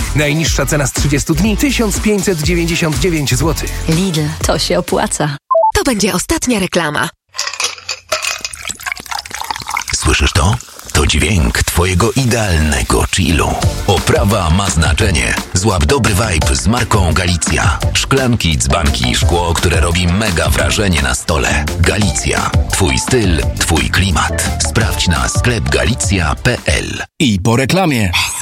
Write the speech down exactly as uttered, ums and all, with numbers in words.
Najniższa cena z trzydziestu dni tysiąc pięćset dziewięćdziesiąt dziewięć złotych. Lidl, to się opłaca. To będzie ostatnia reklama. Słyszysz to? To dźwięk twojego idealnego chillu. Oprawa ma znaczenie. Złap dobry vibe z marką Galicja. Szklanki, dzbanki i szkło, które robi mega wrażenie na stole. Galicja. Twój styl, twój klimat. Sprawdź na sklep galicja kropka p l. I po reklamie.